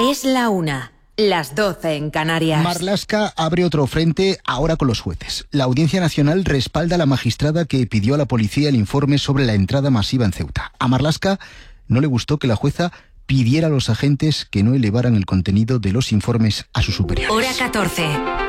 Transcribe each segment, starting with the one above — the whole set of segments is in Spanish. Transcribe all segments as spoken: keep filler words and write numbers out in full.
Es la una, las doce en Canarias. Marlaska abre otro frente ahora con los jueces. La Audiencia Nacional respalda a la magistrada que pidió a la policía el informe sobre la entrada masiva en Ceuta. A Marlaska no le gustó que la jueza pidiera a los agentes que no elevaran el contenido de los informes a sus superiores. Hora catorce.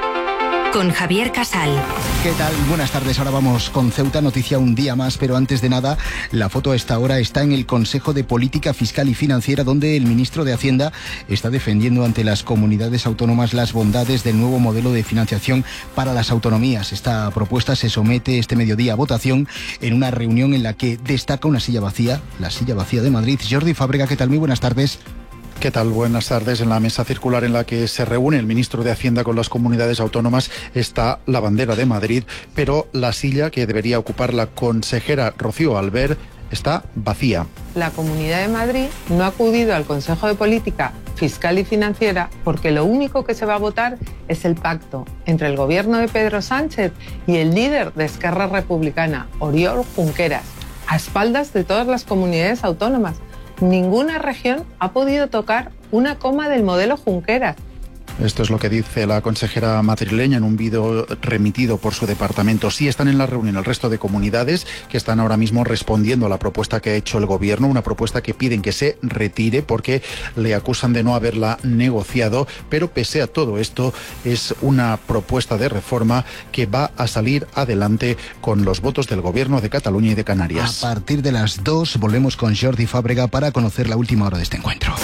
Con Javier Casal. ¿Qué tal? Buenas tardes. Ahora vamos con Ceuta, noticia un día más, pero antes de nada, la foto a esta hora está en el Consejo de Política Fiscal y Financiera, donde el ministro de Hacienda está defendiendo ante las comunidades autónomas las bondades del nuevo modelo de financiación para las autonomías. Esta propuesta se somete este mediodía a votación en una reunión en la que destaca una silla vacía, la silla vacía de Madrid. Jordi Fábrega, ¿qué tal? Muy buenas tardes. ¿Qué tal? Buenas tardes. En la mesa circular en la que se reúne el ministro de Hacienda con las comunidades autónomas está la bandera de Madrid, pero la silla que debería ocupar la consejera Rocío Albert está vacía. La Comunidad de Madrid no ha acudido al Consejo de Política Fiscal y Financiera porque lo único que se va a votar es el pacto entre el gobierno de Pedro Sánchez y el líder de Esquerra Republicana, Oriol Junqueras, a espaldas de todas las comunidades autónomas. Ninguna región ha podido tocar una coma del modelo Junqueras. Esto es lo que dice la consejera madrileña en un vídeo remitido por su departamento. Sí están en la reunión el resto de comunidades que están ahora mismo respondiendo a la propuesta que ha hecho el gobierno, una propuesta que piden que se retire porque le acusan de no haberla negociado, pero pese a todo esto es una propuesta de reforma que va a salir adelante con los votos del gobierno de Cataluña y de Canarias. A partir de las dos volvemos con Jordi Fábrega para conocer la última hora de este encuentro.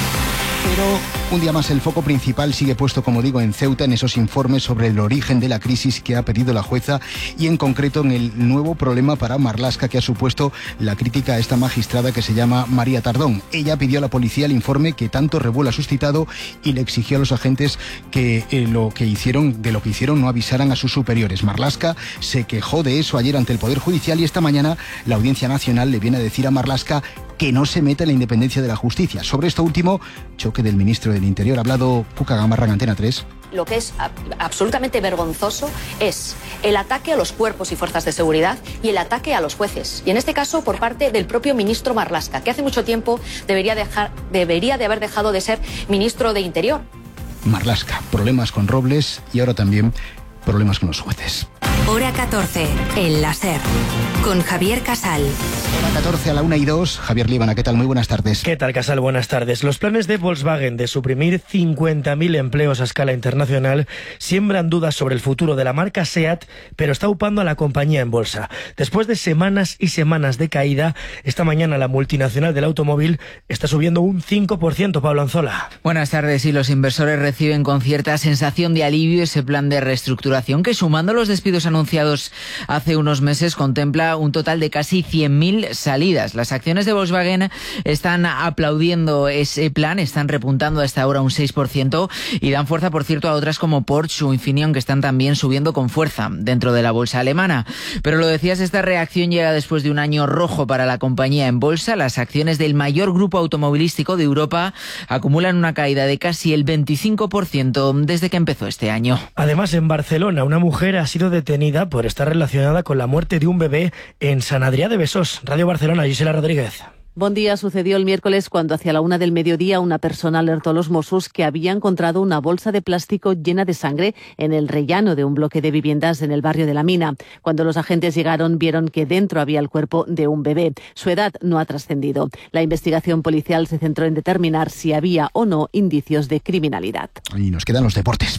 Pero un día más el foco principal sigue puesto, como digo, en Ceuta, en esos informes sobre el origen de la crisis que ha pedido la jueza y en concreto en el nuevo problema para Marlaska que ha supuesto la crítica a esta magistrada que se llama María Tardón. Ella pidió a la policía el informe que tanto revuelo ha suscitado y le exigió a los agentes que eh, lo que hicieron, de lo que hicieron no avisaran a sus superiores. Marlaska se quejó de eso ayer ante el Poder Judicial y esta mañana la Audiencia Nacional le viene a decir a Marlaska que no se meta en la independencia de la justicia. Sobre esto último, choque del ministro del Interior. Ha hablado Cuca Gamarra en Antena tres. Lo que es absolutamente vergonzoso es el ataque a los cuerpos y fuerzas de seguridad y el ataque a los jueces. Y en este caso por parte del propio ministro Marlaska, que hace mucho tiempo debería, dejar, debería de haber dejado de ser ministro de Interior. Marlaska, problemas con Robles y ahora también problemas con los jueces. Hora catorce, el láser, con Javier Casal. Hora catorce a la una y dos, Javier Líbana, ¿qué tal? Muy buenas tardes. ¿Qué tal, Casal? Buenas tardes. Los planes de Volkswagen de suprimir cincuenta mil empleos a escala internacional siembran dudas sobre el futuro de la marca SEAT, pero está upando a la compañía en bolsa. Después de semanas y semanas de caída, esta mañana la multinacional del automóvil está subiendo un cinco por ciento, Pablo Anzola. Buenas tardes, y los inversores reciben con cierta sensación de alivio ese plan de reestructuración que, sumando los despidos anunciados hace unos meses, contempla un total de casi cien mil salidas. Las acciones de Volkswagen están aplaudiendo ese plan, están repuntando hasta ahora un seis por ciento y dan fuerza, por cierto, a otras como Porsche o Infineon, que están también subiendo con fuerza dentro de la bolsa alemana. Pero lo decías, esta reacción llega después de un año rojo para la compañía en bolsa. Las acciones del mayor grupo automovilístico de Europa acumulan una caída de casi el veinticinco por ciento desde que empezó este año. Además, en Barcelona, una mujer ha sido detenida por estar relacionada con la muerte de un bebé en Sant Adrià de Besós. Radio Barcelona, Gisela Rodríguez. Bon día. Sucedió el miércoles cuando hacia la una del mediodía una persona alertó a los Mossos que había encontrado una bolsa de plástico llena de sangre en el rellano de un bloque de viviendas en el barrio de La Mina. Cuando los agentes llegaron, vieron que dentro había el cuerpo de un bebé. Su edad no ha trascendido. La investigación policial se centró en determinar si había o no indicios de criminalidad. Y nos quedan los deportes.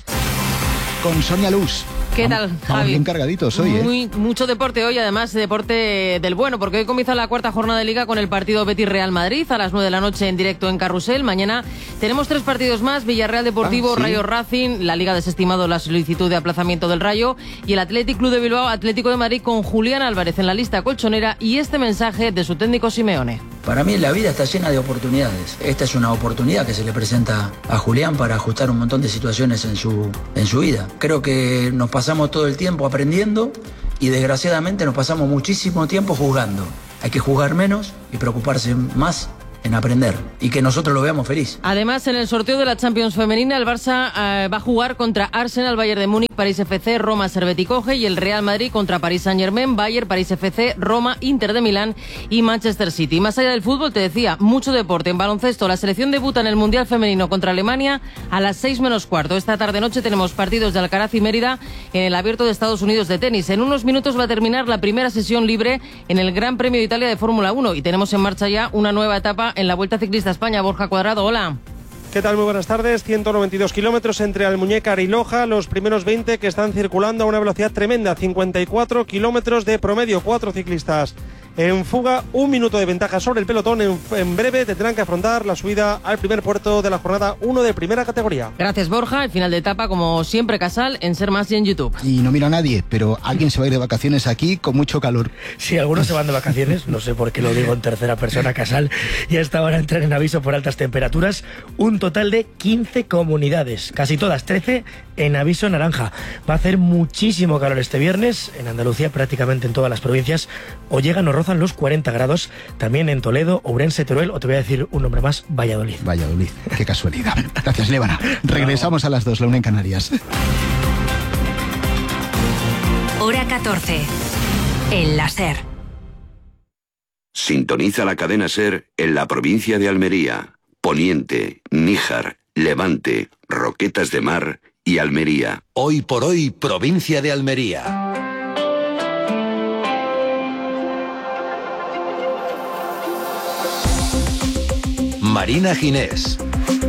Con Sonia Luz. ¿Qué tal, Javi? Javi? Bien cargaditos hoy, ¿eh? Muy, mucho deporte hoy, además deporte del bueno, porque hoy comienza la cuarta jornada de Liga con el partido Betis-Real Madrid a las nueve de la noche en directo en Carrusel. Mañana tenemos tres partidos más: Villarreal Deportivo, ah, ¿sí? Rayo Racing. La Liga ha desestimado la solicitud de aplazamiento del Rayo, y el Athletic Club de Bilbao, Atlético de Madrid, con Julián Álvarez en la lista colchonera, y este mensaje de su técnico Simeone. Para mí la vida está llena de oportunidades. Esta es una oportunidad que se le presenta a Julián para ajustar un montón de situaciones en su, en su vida. Creo que nos pasamos todo el tiempo aprendiendo y desgraciadamente nos pasamos muchísimo tiempo juzgando. Hay que juzgar menos y preocuparse más en aprender y que nosotros lo veamos feliz. Además, en el sorteo de la Champions femenina, el Barça eh, va a jugar contra Arsenal, Bayern de Múnich, París F C, Roma, Servette y Coge, y el Real Madrid contra París Saint-Germain, Bayern, París F C, Roma, Inter de Milán y Manchester City. Más allá del fútbol, te decía, mucho deporte. En baloncesto, la selección debuta en el Mundial Femenino contra Alemania a las seis menos cuarto. Esta tarde-noche tenemos partidos de Alcaraz y Mérida en el Abierto de Estados Unidos de tenis. En unos minutos va a terminar la primera sesión libre en el Gran Premio de Italia de Fórmula uno y tenemos en marcha ya una nueva etapa en la Vuelta Ciclista a España. Borja Cuadrado, hola. ¿Qué tal? Muy buenas tardes. ciento noventa y dos kilómetros entre Almuñécar y Loja. Los primeros veinte que están circulando a una velocidad tremenda. cincuenta y cuatro kilómetros de promedio. Cuatro ciclistas en fuga. Un minuto de ventaja sobre el pelotón. En, en breve tendrán que afrontar la subida al primer puerto de la jornada uno de primera categoría. Gracias, Borja. El final de etapa, como siempre, Casal, en Ser Más y en YouTube. Y no miro a nadie, pero alguien se va a ir de vacaciones aquí con mucho calor. Sí, algunos se van de vacaciones. No sé por qué lo digo en tercera persona, Casal. Y hasta ahora entran en aviso por altas temperaturas. Un total de quince comunidades, casi todas, trece en aviso naranja. Va a hacer muchísimo calor este viernes, en Andalucía prácticamente en todas las provincias, o llegan o rozan los cuarenta grados, también en Toledo, Ourense, Teruel, o te voy a decir un nombre más, Valladolid. Valladolid, qué casualidad. Gracias, Lébana. Regresamos a las dos, la una en Canarias. Hora catorce, en la SER. Sintoniza la cadena SER en la provincia de Almería, Poniente, Níjar, Levante, Roquetas de Mar y Almería. Hoy por hoy, provincia de Almería. Marina Ginés.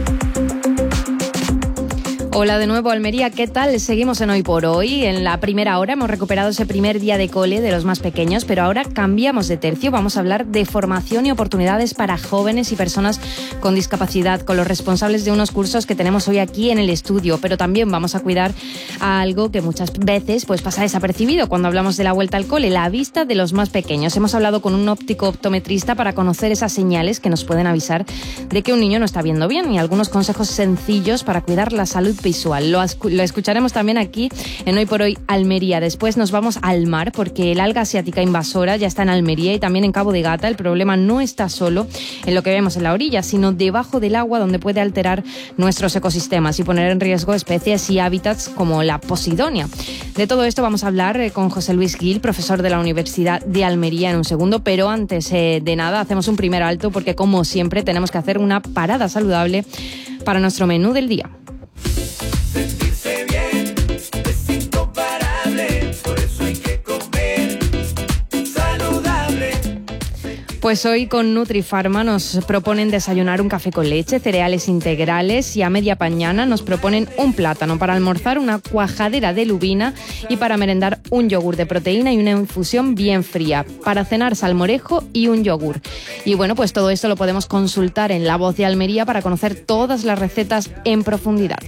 Hola de nuevo, Almería, ¿qué tal? Seguimos en Hoy por Hoy. En la primera hora hemos recuperado ese primer día de cole de los más pequeños, pero ahora cambiamos de tercio. Vamos a hablar de formación y oportunidades para jóvenes y personas con discapacidad, con los responsables de unos cursos que tenemos hoy aquí en el estudio, pero también vamos a cuidar a algo que muchas veces pues, pasa desapercibido cuando hablamos de la vuelta al cole, la vista de los más pequeños. Hemos hablado con un óptico optometrista para conocer esas señales que nos pueden avisar de que un niño no está viendo bien y algunos consejos sencillos para cuidar la salud visual. Lo, lo escucharemos también aquí en Hoy por Hoy Almería. Después nos vamos al mar porque el alga asiática invasora ya está en Almería y también en Cabo de Gata. El problema no está solo en lo que vemos en la orilla, sino debajo del agua, donde puede alterar nuestros ecosistemas y poner en riesgo especies y hábitats como la posidonia. De todo esto vamos a hablar con José Luis Gil, profesor de la Universidad de Almería, en un segundo, pero antes eh, de nada hacemos un primer alto porque, como siempre, tenemos que hacer una parada saludable para nuestro menú del día. Sentirse bien es incomparable, por eso hay que comer saludable. Pues hoy con Nutrifarma nos proponen desayunar un café con leche, cereales integrales, y a media mañana nos proponen un plátano, para almorzar una cuajadera de lubina y para merendar un yogur de proteína y una infusión bien fría, para cenar salmorejo y un yogur. Y bueno, pues todo esto lo podemos consultar en La Voz de Almería para conocer todas las recetas en profundidad.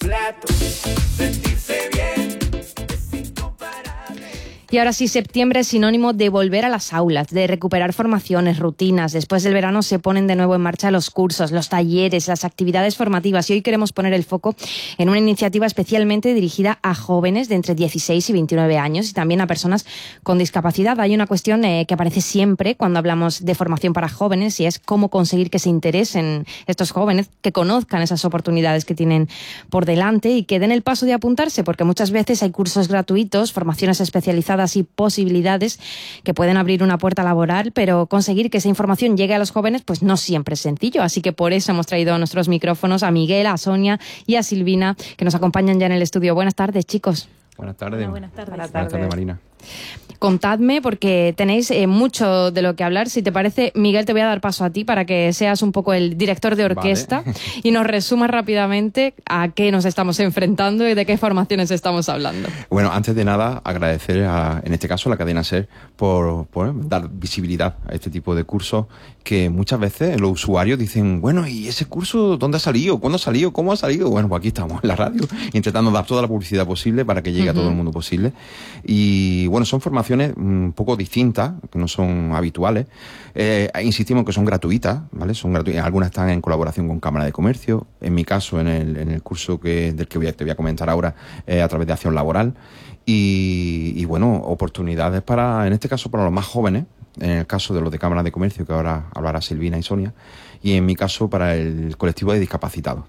Y ahora sí, septiembre es sinónimo de volver a las aulas, de recuperar formaciones, rutinas. Después del verano se ponen de nuevo en marcha los cursos, los talleres, las actividades formativas. Y hoy queremos poner el foco en una iniciativa especialmente dirigida a jóvenes de entre dieciséis y veintinueve años y también a personas con discapacidad. Hay una cuestión eh, que aparece siempre cuando hablamos de formación para jóvenes y es cómo conseguir que se interesen estos jóvenes, que conozcan esas oportunidades que tienen por delante y que den el paso de apuntarse, porque muchas veces hay cursos gratuitos, formaciones especializadas y posibilidades que pueden abrir una puerta laboral, pero conseguir que esa información llegue a los jóvenes pues no siempre es sencillo. Así que por eso hemos traído a nuestros micrófonos a Miguel, a Sonia y a Silvina, que nos acompañan ya en el estudio. Buenas tardes, chicos. Buenas tardes. Hola, buenas tardes. Buenas tardes, Buenas tardes Marina. Contadme, porque tenéis eh, mucho de lo que hablar. Si te parece, Miguel, te voy a dar paso a ti para que seas un poco el director de orquesta vale. y nos resumas rápidamente a qué nos estamos enfrentando y de qué formaciones estamos hablando. Bueno, antes de nada, agradecer, a, en este caso, a la cadena SER por, por dar visibilidad a este tipo de cursos que muchas veces los usuarios dicen, bueno, ¿y ese curso dónde ha salido? ¿Cuándo ha salido? ¿Cómo ha salido? Bueno, pues aquí estamos en la radio intentando dar toda la publicidad posible para que llegue uh-huh. a todo el mundo posible. Y bueno, son formaciones un poco distintas, que no son habituales. Eh, insistimos en que son gratuitas, ¿vale? Son gratuitas. Algunas están en colaboración con Cámara de Comercio. En mi caso, en el, en el curso que, del que voy a, te voy a comentar ahora, eh, a través de Acción Laboral. Y, y bueno, oportunidades para, en este caso, para los más jóvenes, en el caso de los de Cámara de Comercio, que ahora hablará Silvina y Sonia, y en mi caso para el colectivo de discapacitados.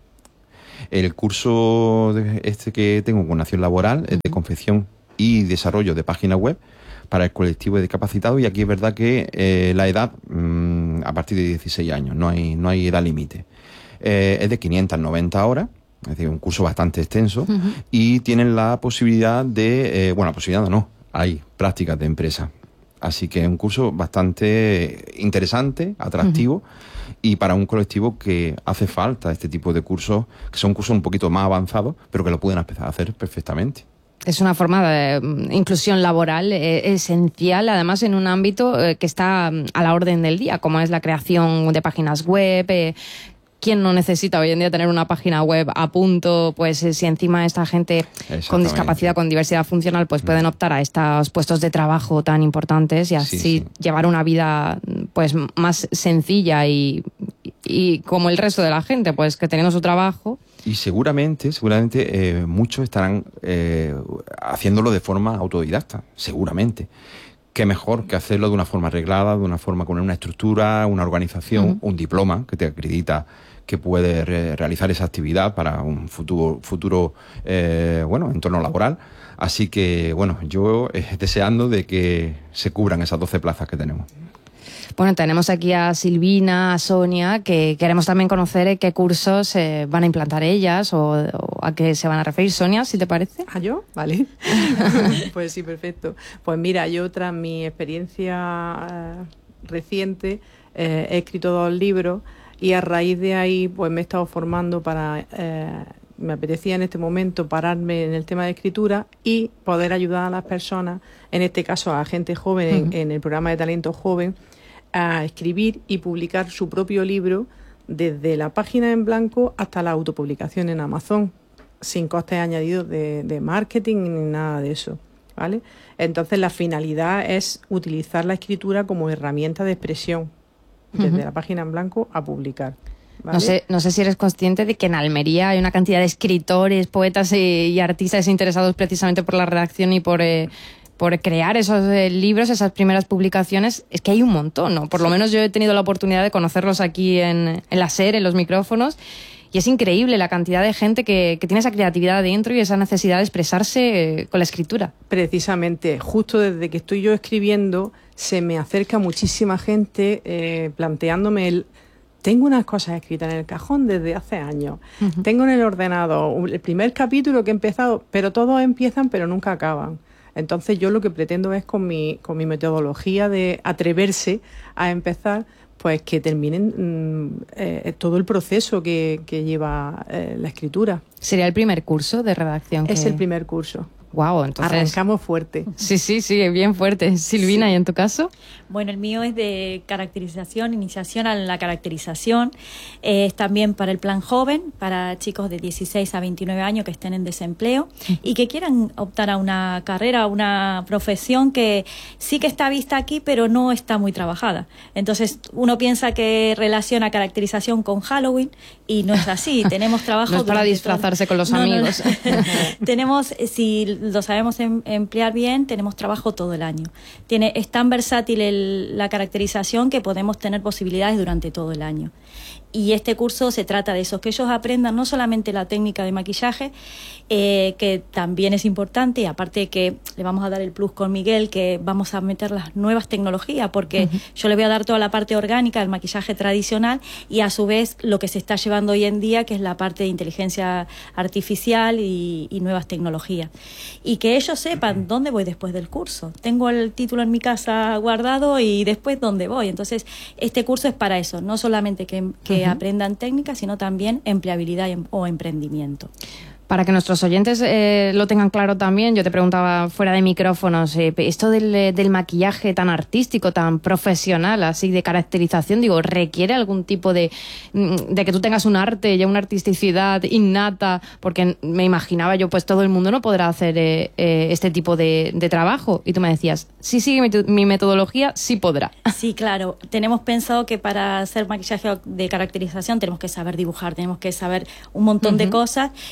El curso de este que tengo con Nación Laboral es de confección y desarrollo de página web para el colectivo de discapacitados, y aquí es verdad que eh, la edad mmm, a partir de dieciséis años, no hay, no hay edad límite. Eh, es de quinientas noventa horas, es decir, un curso bastante extenso, uh-huh. y tienen la posibilidad de, eh, bueno, la posibilidad no, hay prácticas de empresa. Así que es un curso bastante interesante, atractivo, uh-huh. y para un colectivo que hace falta este tipo de cursos, que son cursos un poquito más avanzados, pero que lo pueden empezar a hacer perfectamente. Es una forma de inclusión laboral eh, esencial, además en un ámbito eh, que está a la orden del día, como es la creación de páginas web. Eh, ¿Quién no necesita hoy en día tener una página web a punto? Pues eh, si encima esta gente con discapacidad, con diversidad funcional, pues pueden optar a estos puestos de trabajo tan importantes y así sí, sí. llevar una vida pues más sencilla y, y como el resto de la gente, pues que teniendo su trabajo. Y seguramente, seguramente eh, muchos estarán eh, haciéndolo de forma autodidacta, seguramente. Qué mejor que hacerlo de una forma arreglada, de una forma con una estructura, una organización, uh-huh. un diploma que te acredita que puedes re- realizar esa actividad para un futuro, futuro eh, bueno, entorno laboral. Así que, bueno, yo eh, deseando de que se cubran esas doce plazas que tenemos. Bueno, tenemos aquí a Silvina, a Sonia, que queremos también conocer qué cursos eh, van a implantar ellas o, o a qué se van a referir. Sonia, si te parece. ¿A yo? Vale. Pues sí, perfecto. Pues mira, yo tras mi experiencia eh, reciente eh, he escrito dos libros y a raíz de ahí pues me he estado formando para... Eh, me apetecía en este momento pararme en el tema de escritura y poder ayudar a las personas, en este caso a gente joven, uh-huh. en, en el programa de Talento Joven, a escribir y publicar su propio libro desde la página en blanco hasta la autopublicación en Amazon, sin costes añadidos de, de marketing ni nada de eso, ¿vale? Entonces la finalidad es utilizar la escritura como herramienta de expresión, desde uh-huh. la página en blanco a publicar. ¿Vale? No sé, no sé si eres consciente de que en Almería hay una cantidad de escritores, poetas y, y artistas interesados precisamente por la redacción y por... Eh, por crear esos eh, libros, esas primeras publicaciones. Es que hay un montón, ¿no? Por lo menos yo he tenido la oportunidad de conocerlos aquí en, en la SER, en los micrófonos, y es increíble la cantidad de gente que, que tiene esa creatividad dentro y esa necesidad de expresarse eh, con la escritura. Precisamente, justo desde que estoy yo escribiendo, se me acerca muchísima gente eh, planteándome el... Tengo unas cosas escritas en el cajón desde hace años. Uh-huh. Tengo en el ordenador el primer capítulo que he empezado, pero todos empiezan pero nunca acaban. Entonces yo lo que pretendo es con mi, con mi metodología de atreverse a empezar, pues que terminen mmm, eh, todo el proceso que, que lleva eh, la escritura. ¿Sería el primer curso de redacción? Es que... el primer curso. Wow, entonces... Arrancamos fuerte. Sí, sí, sí, bien fuerte. Silvina, sí. ¿Y en tu caso? Bueno, el mío es de caracterización, iniciación a la caracterización. Eh, es también para el plan joven, para chicos de dieciséis a veintinueve años que estén en desempleo y que quieran optar a una carrera, a una profesión que sí que está vista aquí, pero no está muy trabajada. Entonces, uno piensa que relaciona caracterización con Halloween y no es así. Tenemos trabajo... No es para disfrazarse todo... con los no, amigos. No, no. Tenemos, si lo sabemos em, emplear bien, tenemos trabajo todo el año. Tiene, es tan versátil el, la caracterización que podemos tener posibilidades durante todo el año. Y este curso se trata de eso, que ellos aprendan no solamente la técnica de maquillaje, eh, que también es importante, y aparte que le vamos a dar el plus con Miguel, que vamos a meter las nuevas tecnologías, porque uh-huh. yo le voy a dar toda la parte orgánica del maquillaje tradicional y a su vez lo que se está llevando hoy en día, que es la parte de inteligencia artificial y, y nuevas tecnologías. Y que ellos sepan dónde voy después del curso. Tengo el título en mi casa guardado y después dónde voy. Entonces, este curso es para eso, no solamente que, que uh-huh. aprendan técnicas, sino también empleabilidad o emprendimiento. Para que nuestros oyentes eh, lo tengan claro también, yo te preguntaba fuera de micrófonos, eh, esto del, del maquillaje tan artístico, tan profesional, así de caracterización, digo, ¿requiere algún tipo de, de que tú tengas un arte, ya una artisticidad innata? Porque me imaginaba yo, pues todo el mundo no podrá hacer eh, eh, este tipo de, de trabajo. Y tú me decías, sí, sí, mi, mi metodología sí podrá. Sí, claro. Tenemos pensado que para hacer maquillaje de caracterización tenemos que saber dibujar, tenemos que saber un montón uh-huh. de cosas y al final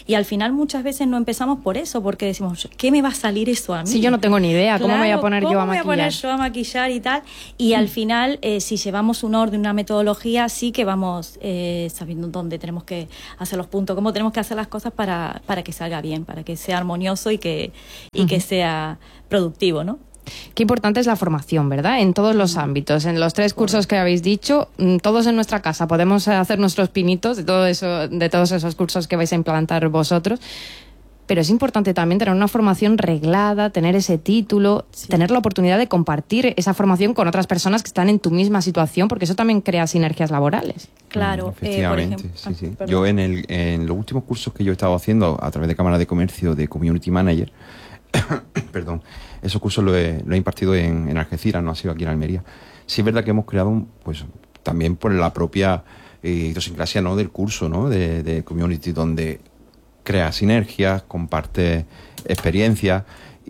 final muchas veces no empezamos por eso, porque decimos, ¿qué me va a salir eso a mí? Si yo no tengo ni idea, ¿cómo me voy a poner yo a ¿cómo me voy a maquillar? poner yo a maquillar y tal? Y al final, eh, si llevamos un orden, una metodología, sí que vamos eh, sabiendo dónde tenemos que hacer los puntos, cómo tenemos que hacer las cosas para, para que salga bien, para que sea armonioso y que, y que sea productivo, ¿no? Qué importante es la formación, ¿verdad? En todos los ámbitos, en los tres cursos que habéis dicho, todos en nuestra casa podemos hacer nuestros pinitos de todo eso, de todos esos cursos que vais a implantar vosotros. Pero es importante también tener una formación reglada, tener ese título, sí. tener la oportunidad de compartir esa formación con otras personas que están en tu misma situación, porque eso también crea sinergias laborales. Claro, efectivamente. Eh, por sí, sí. Ah, yo en, el, en los últimos cursos que yo he estado haciendo a través de Cámara de Comercio de Community Manager, perdón, esos cursos lo he, lo he impartido en, en Algeciras, no ha sido aquí en Almería. Sí es verdad que hemos creado, un, pues también por la propia eh, idiosincrasia, ¿no?, del curso, ¿no?, de, de Community, donde crea sinergias, comparte experiencias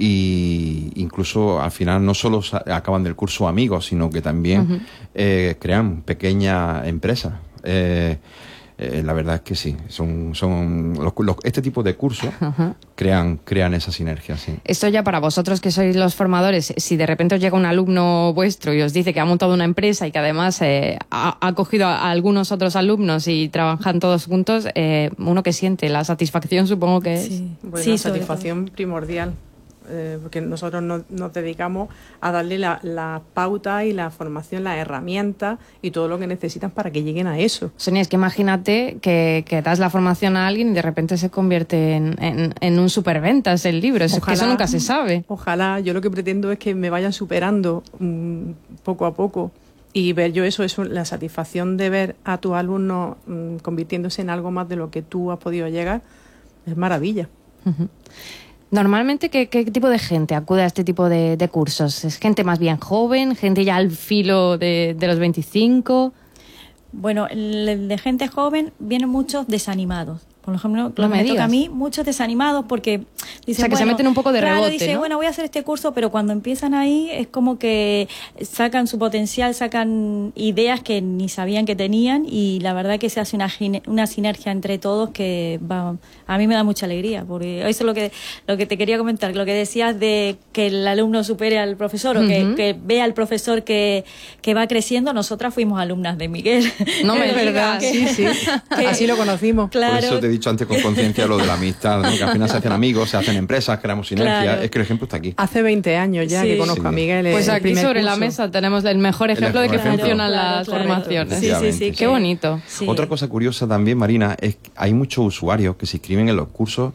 y incluso al final no solo acaban del curso amigos, sino que también uh-huh. eh, crean pequeñas empresas. Eh, Eh, la verdad es que sí, son, son los, los, este tipo de cursos uh-huh. crean, crean esa sinergia. Sí. Esto ya para vosotros que sois los formadores, si de repente os llega un alumno vuestro y os dice que ha montado una empresa y que además eh, ha, ha cogido a algunos otros alumnos y trabajan todos juntos, eh, uno que siente la satisfacción, supongo que sí. es. Bueno, sí, satisfacción primordial. Eh, porque nosotros no, nos dedicamos a darle la, la pauta y la formación, las herramientas y todo lo que necesitan para que lleguen a eso. Sonia, es que imagínate que, que das la formación a alguien y de repente se convierte en, en, en un superventas el libro. Es que eso nunca se sabe. Ojalá. Yo lo que pretendo es que me vayan superando mmm, poco a poco y ver yo eso, eso, la satisfacción de ver a tus alumnos mmm, convirtiéndose en algo más de lo que tú has podido llegar, es maravilla. Uh-huh. Normalmente, ¿qué, ¿qué tipo de gente acude a este tipo de, de cursos? ¿Es gente más bien joven? ¿Gente ya al filo de, de los veinticinco? Bueno, el de gente joven vienen muchos desanimados. Por ejemplo, no lo me, me digas. toca a mí, muchos desanimados porque dicen, o sea, que bueno, se meten un poco de claro, rebote, dice, ¿no? bueno, voy a hacer este curso, pero cuando empiezan ahí es como que sacan su potencial, sacan ideas que ni sabían que tenían y la verdad que se hace una, una sinergia entre todos que va, a mí me da mucha alegría, porque eso es lo que, lo que te quería comentar, lo que decías de que el alumno supere al profesor o uh-huh. que, que vea al profesor que, que va creciendo. Nosotras fuimos alumnas de Miguel. No me es verdad, que, sí, sí. Que, así lo conocimos. Claro. Por eso te he dicho antes con conciencia lo de la amistad, ¿no? Que al final se hacen amigos, se hacen empresas, creamos sinergia. Claro. Es que el ejemplo está aquí. Hace veinte años ya sí. que conozco sí. a Miguel. Pues aquí sobre curso. la mesa tenemos el mejor ejemplo el de que ejemplo. funcionan claro, las claro, formaciones. Sí, sí, sí. Qué bonito. Sí. Otra cosa curiosa también, Marina, es que hay muchos usuarios que se inscriben en los cursos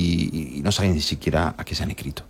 y, y no saben ni siquiera a qué se han inscrito.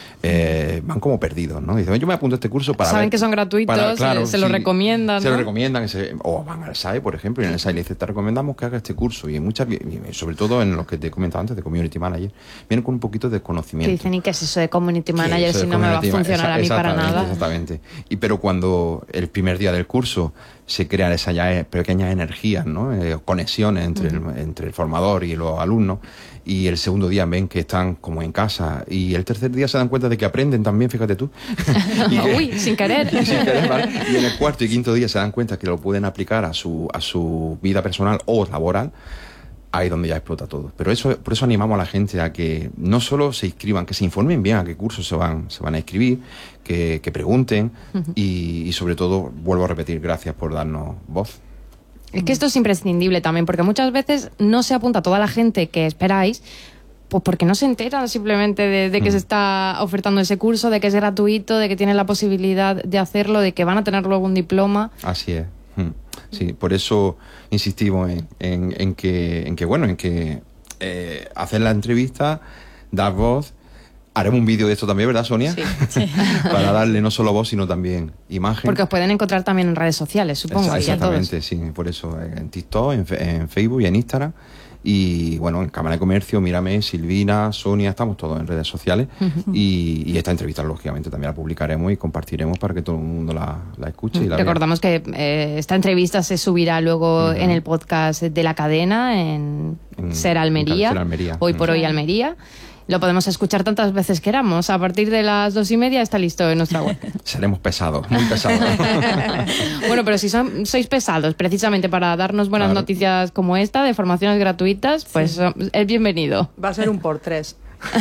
Eh, van como perdidos, ¿no? Dicen, yo me apunto a este curso para saben ver, que son gratuitos, para, claro, se, se lo sí, recomiendan, se ¿no? lo recomiendan, se, o van al S A E, por ejemplo, y en el S A E le dicen, te recomendamos que hagas este curso, y en muchas, sobre todo en los que te he comentado antes de Community Manager, vienen con un poquito de desconocimiento. Que dicen, ¿y qué es eso de Community Manager si no me va a funcionar a mí para nada? Exactamente. Y pero cuando el primer día del curso se crean esas ya pequeñas energías, ¿no? Eh, conexiones entre, uh-huh. el, entre el formador y los alumnos, y el segundo día ven que están como en casa, y el tercer día se dan cuenta de que aprenden también, fíjate tú. y que, Uy, sin querer. Y, sin querer, ¿vale? Y en el cuarto y quinto día se dan cuenta que lo pueden aplicar a su, a su vida personal o laboral. Ahí es donde ya explota todo. Pero eso, por eso animamos a la gente a que no solo se inscriban, que se informen bien a qué cursos se van, se van a inscribir, que, que pregunten uh-huh. y, y sobre todo, vuelvo a repetir, gracias por darnos voz. Es que esto es imprescindible también, porque muchas veces no se apunta toda la gente que esperáis, pues porque no se enteran simplemente de, de que mm. se está ofertando ese curso, de que es gratuito, de que tienen la posibilidad de hacerlo, de que van a tener luego un diploma. Así es. Sí, por eso insistimos en, en, en, que, en que, bueno, en que eh, hacer la entrevista, dar voz. Haremos un vídeo de esto también, ¿verdad, Sonia? Sí, sí. Para darle no solo voz, sino también imagen. Porque os pueden encontrar también en redes sociales, supongo. Exactamente, sí. Por eso en TikTok, en, en Facebook y en Instagram. Y bueno, en Cámara de Comercio, Mírame, Silvina, Sonia, estamos todos en redes sociales. Uh-huh. y, y esta entrevista, lógicamente, también la publicaremos y compartiremos para que todo el mundo la, la escuche. Uh-huh. y la Recordamos vea. que eh, esta entrevista se subirá luego uh-huh. en el podcast de la cadena, en, en Ser Almería, en Ser Almería. Hoy por uh-huh. Hoy Almería. Lo podemos escuchar tantas veces queramos. A partir de las dos y media está listo en nuestra web. Seremos pesados, muy pesados. Bueno, pero si son, sois pesados precisamente para darnos buenas Claro. noticias como esta, de formaciones gratuitas, pues Sí. es bienvenido. Va a ser un por tres.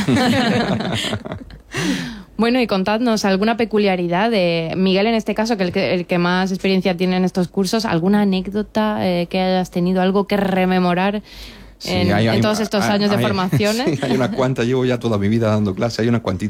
Bueno, y contadnos alguna peculiaridad de Miguel, en este caso, que el que, el que más experiencia tiene en estos cursos, alguna anécdota eh, que hayas tenido, algo que rememorar Sí, en, hay- en hay- todos estos hay- años de hay- formaciones. sí, hay unas cuantas, llevo ya toda mi vida dando clases, hay unas cuantitas.